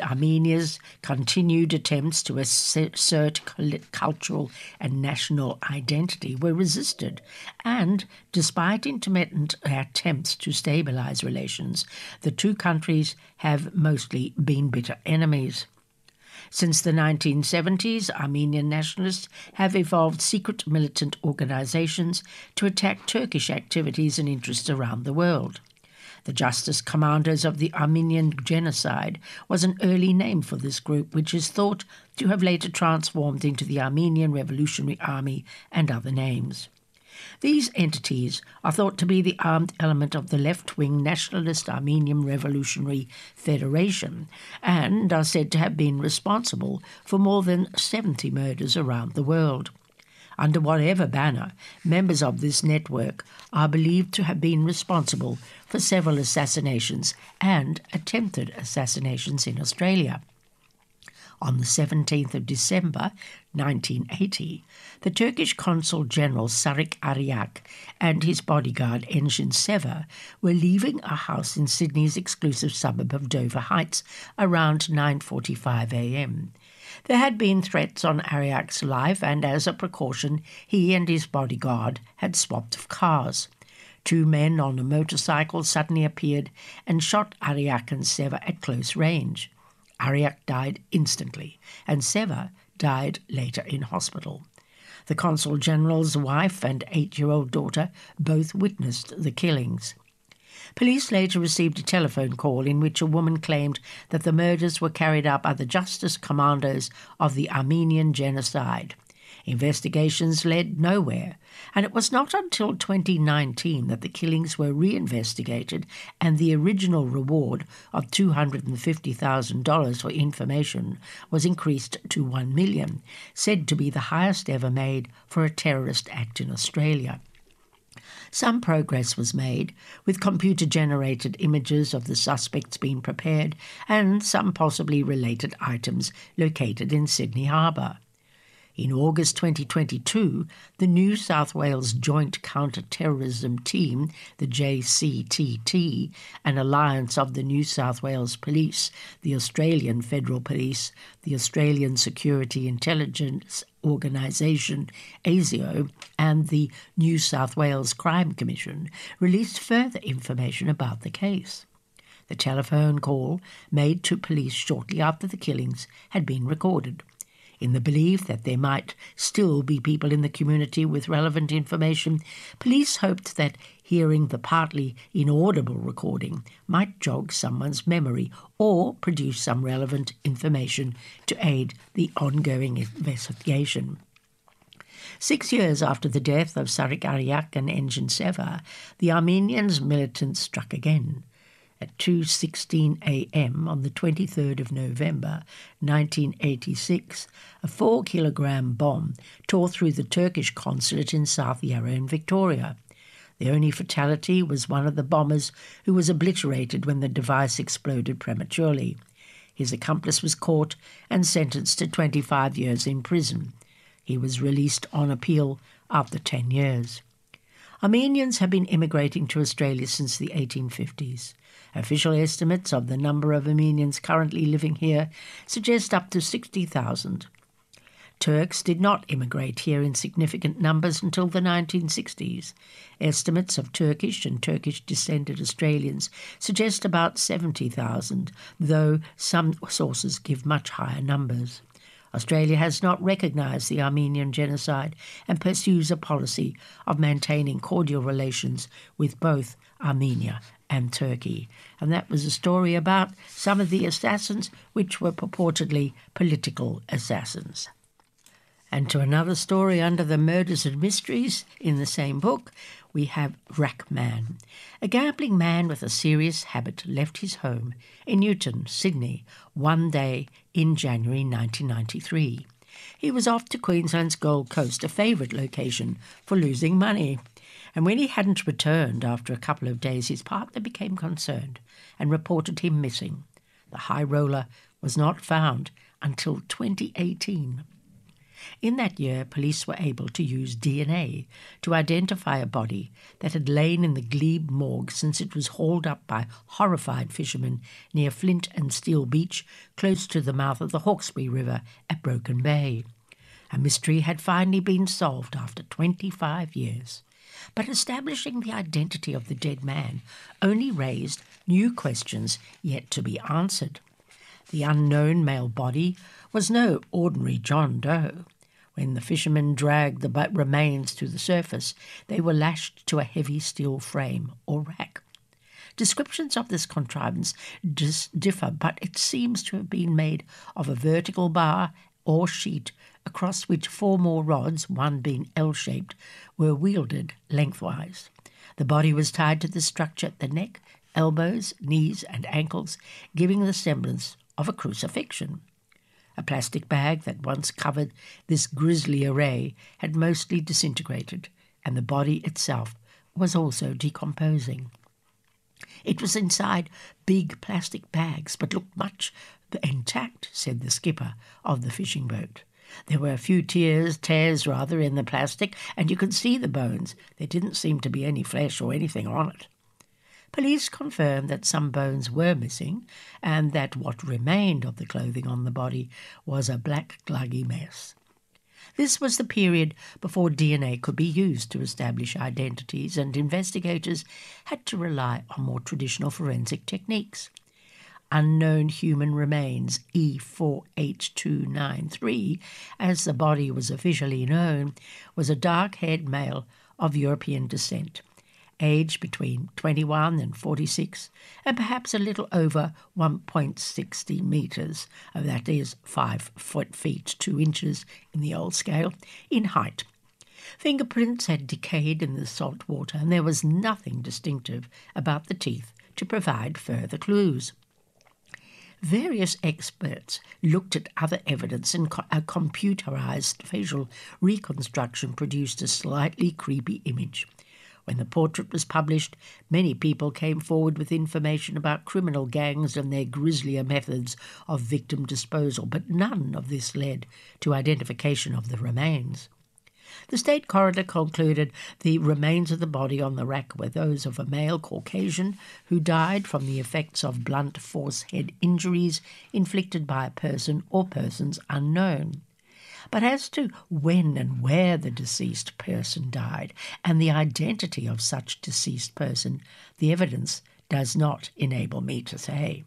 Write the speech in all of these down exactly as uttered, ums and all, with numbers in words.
Armenia's continued attempts to assert cultural and national identity were resisted, and despite intermittent attempts to stabilize relations, the two countries have mostly been bitter enemies. Since the nineteen seventies, Armenian nationalists have evolved secret militant organizations to attack Turkish activities and interests around the world. The Justice Commandos of the Armenian Genocide was an early name for this group, which is thought to have later transformed into the Armenian Revolutionary Army and other names. These entities are thought to be the armed element of the left-wing nationalist Armenian Revolutionary Federation and are said to have been responsible for more than seventy murders around the world. Under whatever banner, members of this network are believed to have been responsible for several assassinations and attempted assassinations in Australia. On the seventeenth of December nineteen eighty, the Turkish Consul General Sarık Aryak and his bodyguard Engin Sever were leaving a house in Sydney's exclusive suburb of Dover Heights around nine forty-five a m. There had been threats on Aryak's life, and as a precaution, he and his bodyguard had swapped cars. Two men on a motorcycle suddenly appeared and shot Aryak and Sever at close range. Aryak died instantly, and Sever died later in hospital. The Consul General's wife and eight-year-old daughter both witnessed the killings. Police later received a telephone call in which a woman claimed that the murders were carried out by the Justice Commandos of the Armenian Genocide. Investigations led nowhere, and it was not until twenty nineteen that the killings were reinvestigated and the original reward of two hundred fifty thousand dollars for information was increased to one million dollars, said to be the highest ever made for a terrorist act in Australia. Some progress was made, with computer-generated images of the suspects being prepared and some possibly related items located in Sydney Harbour. In August twenty twenty-two, the New South Wales Joint Counter-Terrorism Team, the J C T T, an alliance of the New South Wales Police, the Australian Federal Police, the Australian Security Intelligence Organisation, ASIO, and the New South Wales Crime Commission, released further information about the case. The telephone call made to police shortly after the killings had been recorded. In the belief that there might still be people in the community with relevant information, police hoped that hearing the partly inaudible recording might jog someone's memory or produce some relevant information to aid the ongoing investigation. Six years after the death of Sarık Aryak and Engin Sever, the Armenians militants struck again. At two sixteen a m on the twenty-third of November nineteen eighty-six, a four-kilogram bomb tore through the Turkish consulate in South Yarra in Victoria. The only fatality was one of the bombers, who was obliterated when the device exploded prematurely. His accomplice was caught and sentenced to twenty-five years in prison. He was released on appeal after ten years. Armenians have been immigrating to Australia since the eighteen fifties. Official estimates of the number of Armenians currently living here suggest up to sixty thousand. Turks did not immigrate here in significant numbers until the nineteen sixties. Estimates of Turkish and Turkish-descended Australians suggest about seventy thousand, though some sources give much higher numbers. Australia has not recognised the Armenian genocide and pursues a policy of maintaining cordial relations with both Armenia and Turkey. And that was a story about some of the assassins, which were purportedly political assassins. And to another story under the murders and mysteries in the same book, we have Rackman. A gambling man with a serious habit left his home in Newton, Sydney, one day in January nineteen ninety-three. He was off to Queensland's Gold Coast, a favourite location for losing money. And when he hadn't returned after a couple of days, his partner became concerned and reported him missing. The high roller was not found until twenty eighteen. In that year, police were able to use D N A to identify a body that had lain in the Glebe morgue since it was hauled up by horrified fishermen near Flint and Steel Beach, close to the mouth of the Hawkesbury River at Broken Bay. A mystery had finally been solved after twenty-five years. But establishing the identity of the dead man only raised new questions yet to be answered. The unknown male body was no ordinary John Doe. When the fishermen dragged the remains to the surface, they were lashed to a heavy steel frame or rack. Descriptions of this contrivance dis- differ, but it seems to have been made of a vertical bar or sheet across which four more rods, one being L-shaped, were wielded lengthwise. The body was tied to the structure at the neck, elbows, knees and ankles, giving the semblance of a crucifixion. A plastic bag that once covered this grisly array had mostly disintegrated, and the body itself was also decomposing. It was inside big plastic bags, but looked much intact, said the skipper of the fishing boat. There were a few tears, tears rather, in the plastic, and you could see the bones. There didn't seem to be any flesh or anything on it. Police confirmed that some bones were missing and that what remained of the clothing on the body was a black gluggy mess. This was the period before D N A could be used to establish identities, and investigators had to rely on more traditional forensic techniques. Unknown human remains, E four H two nine three, as the body was officially known, was a dark-haired male of European descent, aged between twenty-one and forty-six, and perhaps a little over one point six zero metres, that is five foot feet two inches in the old scale, in height. Fingerprints had decayed in the salt water, and there was nothing distinctive about the teeth to provide further clues. Various experts looked at other evidence, and a computerized facial reconstruction produced a slightly creepy image. When the portrait was published, many people came forward with information about criminal gangs and their grislier methods of victim disposal, but none of this led to identification of the remains. The state coroner concluded the remains of the body on the rack were those of a male Caucasian who died from the effects of blunt force head injuries inflicted by a person or persons unknown. But as to when and where the deceased person died and the identity of such deceased person, the evidence does not enable me to say.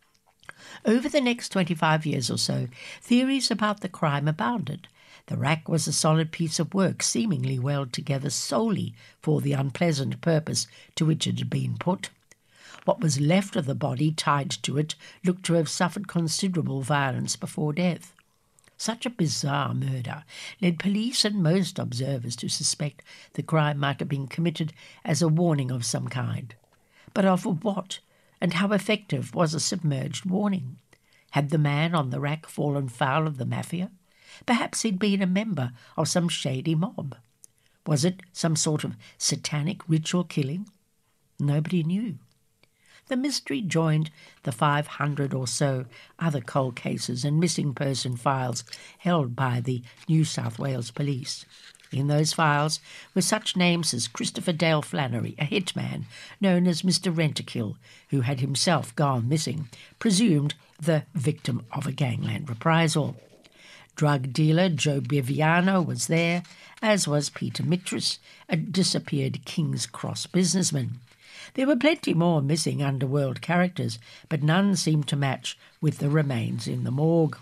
Over the next twenty-five years or so, theories about the crime abounded. The rack was a solid piece of work, seemingly weld together solely for the unpleasant purpose to which it had been put. What was left of the body tied to it looked to have suffered considerable violence before death. Such a bizarre murder led police and most observers to suspect the crime might have been committed as a warning of some kind. But of what, and how effective was a submerged warning? Had the man on the rack fallen foul of the mafia? Perhaps he'd been a member of some shady mob. Was it some sort of satanic ritual killing? Nobody knew. The mystery joined the five hundred or so other cold cases and missing person files held by the New South Wales Police. In those files were such names as Christopher Dale Flannery, a hitman known as Mister Rentakill, who had himself gone missing, presumed the victim of a gangland reprisal. Drug dealer Joe Biviano was there, as was Peter Mitras, a disappeared King's Cross businessman. There were plenty more missing underworld characters, but none seemed to match with the remains in the morgue.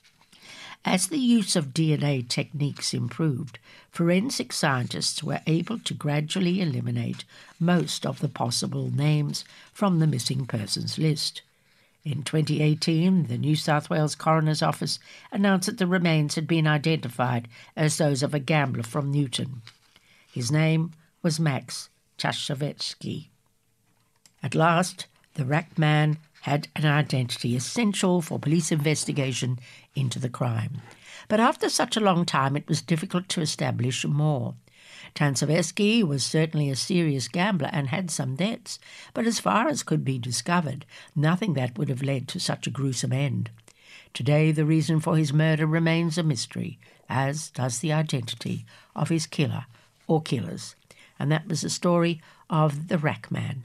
As the use of D N A techniques improved, forensic scientists were able to gradually eliminate most of the possible names from the missing persons list. In twenty eighteen, the New South Wales Coroner's Office announced that the remains had been identified as those of a gambler from Newton. His name was Max Chashavetsky. At last, the rack man had an identity essential for police investigation into the crime. But after such a long time, it was difficult to establish more. Chashavetsky was certainly a serious gambler and had some debts, but as far as could be discovered, nothing that would have led to such a gruesome end. Today, the reason for his murder remains a mystery, as does the identity of his killer or killers. And that was the story of the Rack Man.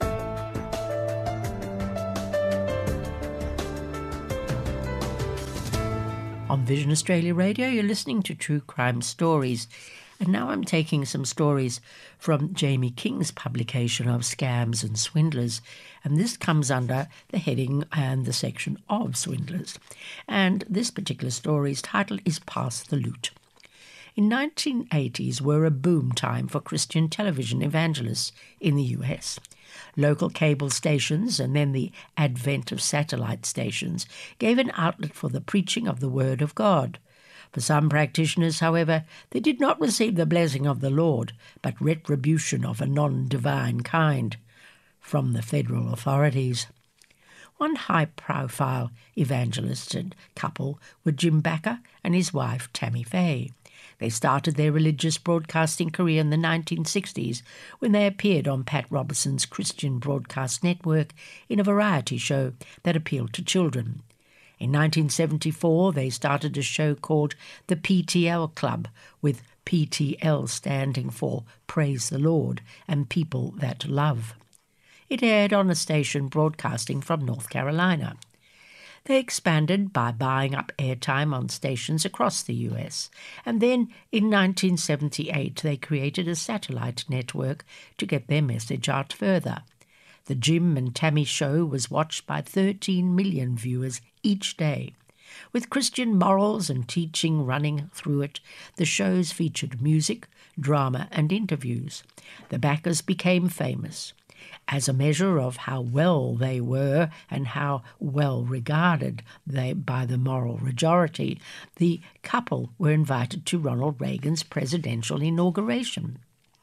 On Vision Australia Radio, you're listening to True Crime Stories. And now I'm taking some stories from Jamie King's publication of Scams and Swindlers. And this comes under the heading and the section of swindlers. And this particular story's title is Pass the Loot. In nineteen eighties were a boom time for Christian television evangelists in the U S. Local cable stations and then the advent of satellite stations gave an outlet for the preaching of the Word of God. For some practitioners, however, they did not receive the blessing of the Lord, but retribution of a non-divine kind from the federal authorities. One high-profile evangelist and couple were Jim Bakker and his wife Tammy Faye. They started their religious broadcasting career in the nineteen sixties when they appeared on Pat Robertson's Christian Broadcast Network in a variety show that appealed to children. In nineteen seventy-four, they started a show called the P T L Club, with P T L standing for Praise the Lord and People That Love. It aired on a station broadcasting from North Carolina. They expanded by buying up airtime on stations across the U S, and then in nineteen seventy-eight they created a satellite network to get their message out further. The Jim and Tammy show was watched by thirteen million viewers each day. With Christian morals and teaching running through it, the shows featured music, drama and interviews. The Bakkers became famous. As a measure of how well they were and how well regarded they by the moral majority, the couple were invited to Ronald Reagan's presidential inauguration.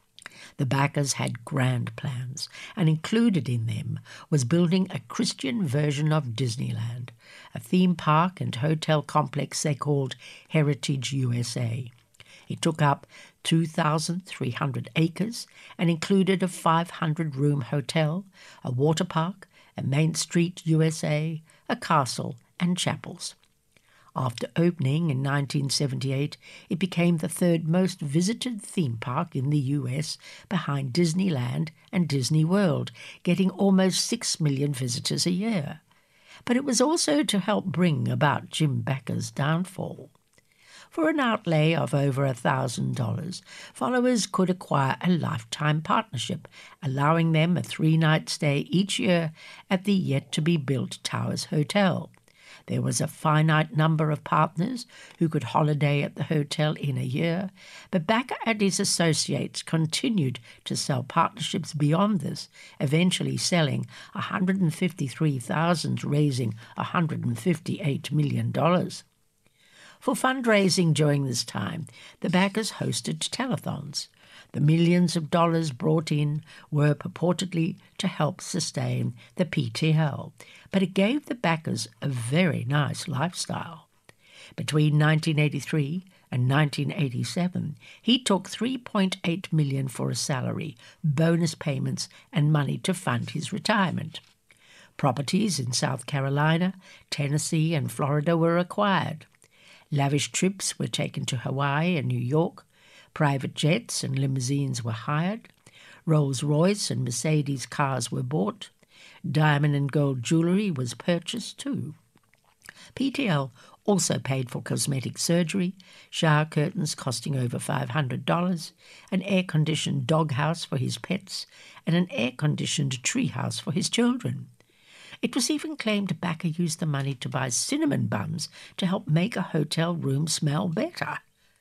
The Bakkers had grand plans, and included in them was building a Christian version of Disneyland, a theme park and hotel complex they called Heritage U S A. It took up two thousand three hundred acres and included a five hundred room hotel, a water park, a Main Street U S A, a castle and chapels. After opening in nineteen seventy-eight, it became the third most visited theme park in the U S behind Disneyland and Disney World, getting almost six million visitors a year. But it was also to help bring about Jim Bakker's downfall. For an outlay of over one thousand dollars, followers could acquire a lifetime partnership, allowing them a three-night stay each year at the yet-to-be-built Towers Hotel. There was a finite number of partners who could holiday at the hotel in a year, but Bakker and his associates continued to sell partnerships beyond this, eventually selling one hundred fifty-three thousand, raising one hundred fifty-eight million dollars. For fundraising during this time, the Bakkers hosted telethons. The millions of dollars brought in were purportedly to help sustain the P T L, but it gave the Bakkers a very nice lifestyle. Between nineteen eighty-three and nineteen eighty-seven, he took three point eight million dollars for a salary, bonus payments, and money to fund his retirement. Properties in South Carolina, Tennessee, and Florida were acquired. Lavish trips were taken to Hawaii and New York. Private jets and limousines were hired. Rolls-Royce and Mercedes cars were bought. Diamond and gold jewellery was purchased too. P T L also paid for cosmetic surgery, shower curtains costing over five hundred dollars, an air-conditioned doghouse for his pets, and an air-conditioned treehouse for his children. It was even claimed Bakker used the money to buy cinnamon buns to help make a hotel room smell better.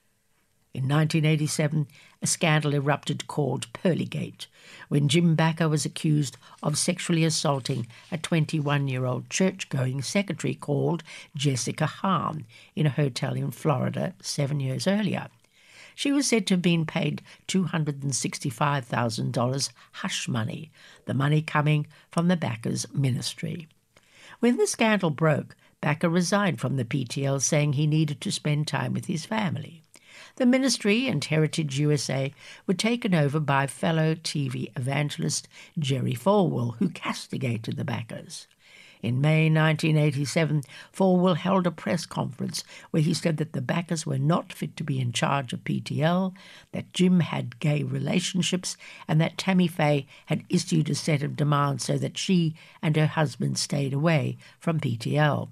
In nineteen eighty-seven, a scandal erupted called Pearlygate, when Jim Bakker was accused of sexually assaulting a twenty-one-year-old church-going secretary called Jessica Hahn in a hotel in Florida seven years earlier. She was said to have been paid two hundred sixty-five thousand dollars hush money, the money coming from the Bakkers' ministry. When the scandal broke, Bakker resigned from the P T L, saying he needed to spend time with his family. The ministry and Heritage U S A were taken over by fellow T V evangelist Jerry Falwell, who castigated the Bakkers. In May nineteen eighty-seven, Falwell held a press conference where he said that the backers were not fit to be in charge of P T L, that Jim had gay relationships, and that Tammy Faye had issued a set of demands so that she and her husband stayed away from P T L.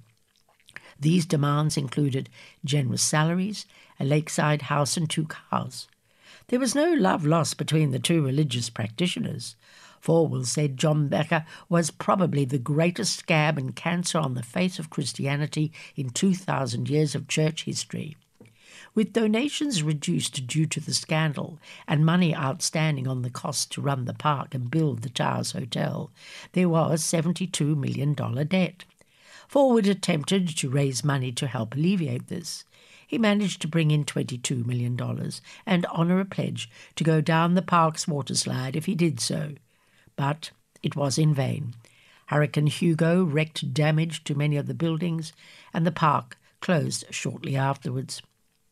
These demands included generous salaries, a lakeside house and two cars. There was no love lost between the two religious practitioners. Falwell said John Backer was probably the greatest scab and cancer on the face of Christianity in two thousand years of church history. With donations reduced due to the scandal and money outstanding on the cost to run the park and build the Towers Hotel, there was seventy-two million dollars debt. Falwell attempted to raise money to help alleviate this. He managed to bring in twenty-two million dollars and honour a pledge to go down the park's waterslide if he did so. But it was in vain. Hurricane Hugo wreaked damage to many of the buildings, and the park closed shortly afterwards.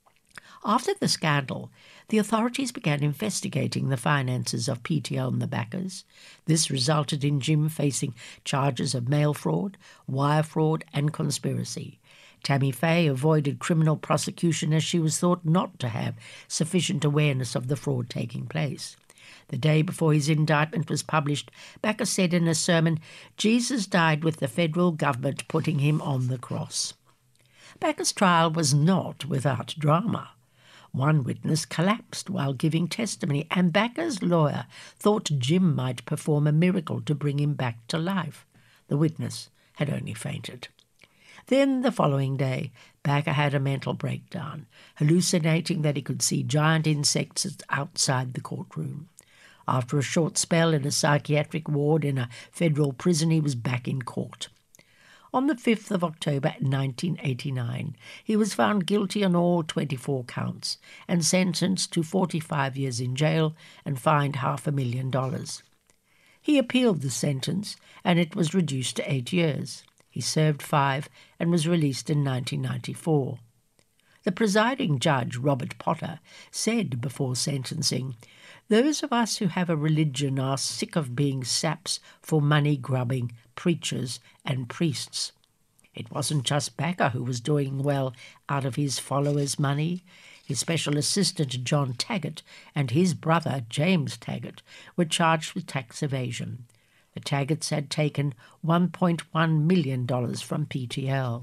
After the scandal, the authorities began investigating the finances of P T L and the backers. This resulted in Jim facing charges of mail fraud, wire fraud and conspiracy. Tammy Faye avoided criminal prosecution as she was thought not to have sufficient awareness of the fraud taking place. The day before his indictment was published, Backer said in a sermon, "Jesus died with the federal government putting him on the cross." Backer's trial was not without drama. One witness collapsed while giving testimony, and Backer's lawyer thought Jim might perform a miracle to bring him back to life. The witness had only fainted. Then, the following day, Backer had a mental breakdown, hallucinating that he could see giant insects outside the courtroom. After a short spell in a psychiatric ward in a federal prison, he was back in court. On the fifth of October nineteen eighty-nine, he was found guilty on all twenty-four counts and sentenced to forty-five years in jail and fined half a million dollars. He appealed the sentence, and it was reduced to eight years. He served five and was released in nineteen ninety-four. The presiding judge, Robert Potter, said before sentencing, "Those of us who have a religion are sick of being saps for money-grubbing preachers and priests." It wasn't just Backer who was doing well out of his followers' money. His special assistant, John Taggart, and his brother, James Taggart, were charged with tax evasion. The Taggarts had taken one point one million dollars from P T L.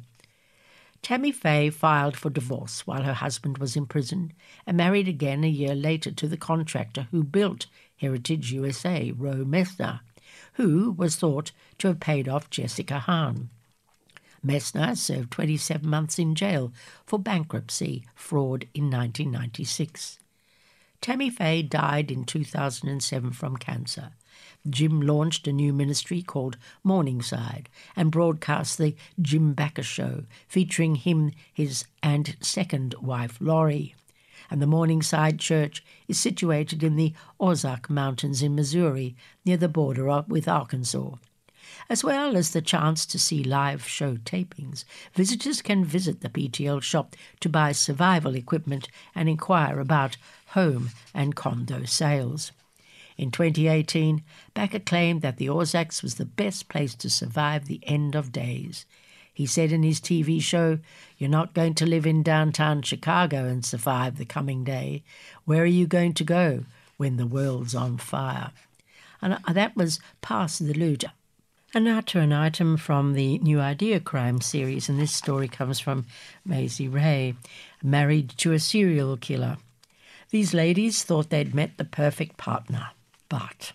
Tammy Faye filed for divorce while her husband was in prison and married again a year later to the contractor who built Heritage U S A, Roe Messner, who was thought to have paid off Jessica Hahn. Messner served twenty-seven months in jail for bankruptcy fraud in nineteen ninety-six. Tammy Faye died in two thousand seven from cancer. Jim launched a new ministry called Morningside and broadcast the Jim Backer Show, featuring him, his and second wife, Laurie. And the Morningside Church is situated in the Ozark Mountains in Missouri, near the border with Arkansas. As well as the chance to see live show tapings, visitors can visit the P T L shop to buy survival equipment and inquire about home and condo sales. In twenty eighteen, Backer claimed that the Ozarks was the best place to survive the end of days. He said in his T V show, "You're not going to live in downtown Chicago and survive the coming day. Where are you going to go when the world's on fire?" And that was Pass the Loot. And now to an item from the New Idea Crime series, and this story comes from Maisie Ray, married to a serial killer. These ladies thought they'd met the perfect partner. But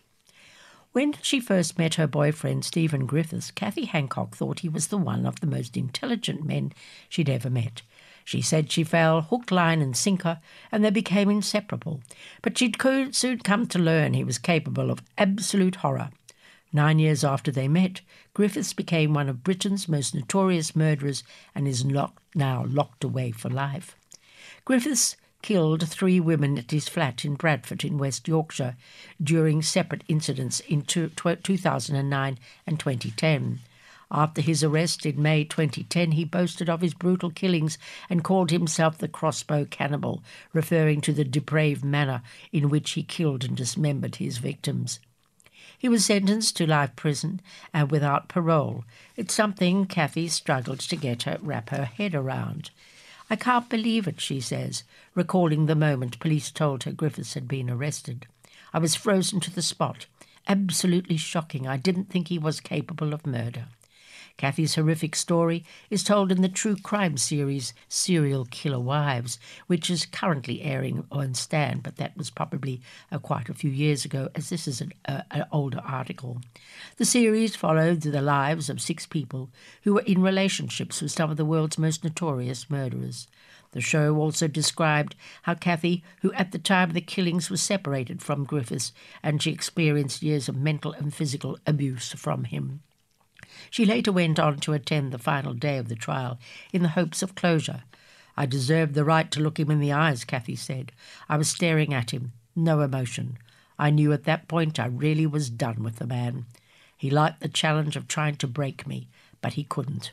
when she first met her boyfriend, Stephen Griffiths, Kathy Hancock thought he was the one of the most intelligent men she'd ever met. She said she fell hook, line and sinker, and they became inseparable. But she'd soon come to learn he was capable of absolute horror. Nine years after they met, Griffiths became one of Britain's most notorious murderers and is locked, now locked away for life. Griffiths killed three women at his flat in Bradford in West Yorkshire during separate incidents in two thousand nine and twenty ten. After his arrest in May twenty ten, he boasted of his brutal killings and called himself the Crossbow Cannibal, referring to the depraved manner in which he killed and dismembered his victims. He was sentenced to life prison and without parole. It's something Kathy struggled to get her wrap her head around. I can't believe it, she says, recalling the moment police told her Griffiths had been arrested. I was frozen to the spot. Absolutely shocking. I didn't think he was capable of murder. Kathy's horrific story is told in the true crime series Serial Killer Wives, which is currently airing on Stan, but that was probably uh, quite a few years ago, as this is an, uh, an older article. The series followed the lives of six people who were in relationships with some of the world's most notorious murderers. The show also described how Kathy, who at the time of the killings was separated from Griffiths, and she experienced years of mental and physical abuse from him. She later went on to attend the final day of the trial in the hopes of closure. I deserved the right to look him in the eyes, Kathy said. I was staring at him, no emotion. I knew at that point I really was done with the man. He liked the challenge of trying to break me, but he couldn't.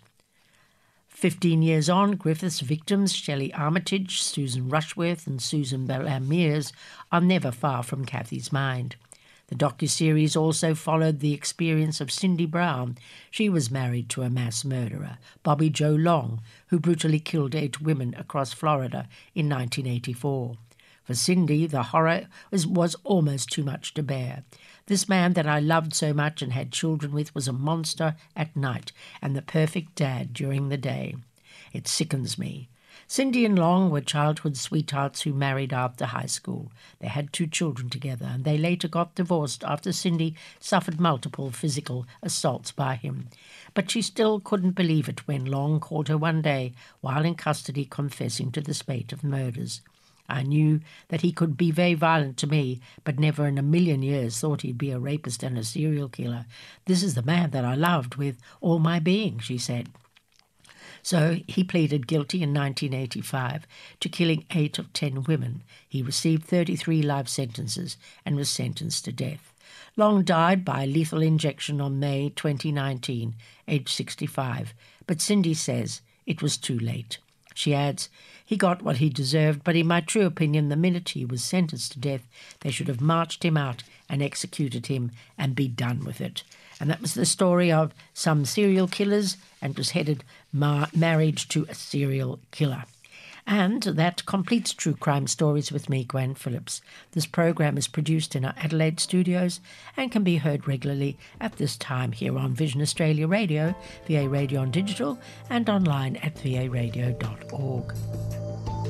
Fifteen years on, Griffiths' victims, Shelley Armitage, Susan Rushworth and Susan Bellam Mears, are never far from Kathy's mind. The docuseries also followed the experience of Cindy Brown. She was married to a mass murderer, Bobby Joe Long, who brutally killed eight women across Florida in nineteen eighty-four. For Cindy, the horror was, was almost too much to bear. This man that I loved so much and had children with was a monster at night and the perfect dad during the day. It sickens me. Cindy and Long were childhood sweethearts who married after high school. They had two children together, and they later got divorced after Cindy suffered multiple physical assaults by him. But she still couldn't believe it when Long called her one day while in custody confessing to the spate of murders. I knew that he could be very violent to me, but never in a million years thought he'd be a rapist and a serial killer. This is the man that I loved with all my being, she said. So he pleaded guilty in nineteen eighty-five to killing eight of ten women. He received thirty-three life sentences and was sentenced to death. Long died by lethal injection on May twenty nineteen, aged sixty-five, but Cindy says it was too late. She adds, he got what he deserved, but in my true opinion, the minute he was sentenced to death, they should have marched him out and executed him and be done with it. And that was the story of some serial killers and was headed mar- marriage to a serial killer. And that completes True Crime Stories with me, Gwen Phillips. This program is produced in our Adelaide studios and can be heard regularly at this time here on Vision Australia Radio, V A Radio on Digital, and online at v a radio dot org.